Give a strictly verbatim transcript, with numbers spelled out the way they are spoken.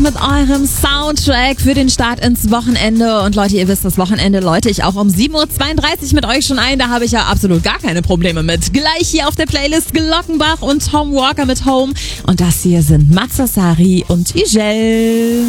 mit eurem Soundtrack für den Start ins Wochenende. Und Leute, ihr wisst, das Wochenende läute ich auch um sieben Uhr zweiunddreißig mit euch schon ein. Da habe ich ja absolut gar keine Probleme mit. Gleich hier auf der Playlist Glockenbach und Tom Walker mit Home. Und das hier sind Matsasari und Igel.